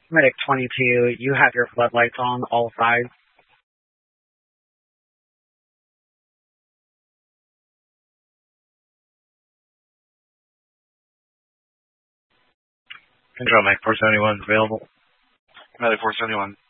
Medic 22, you have your floodlights on all sides. Control, Mike 471 is available. Medic 471.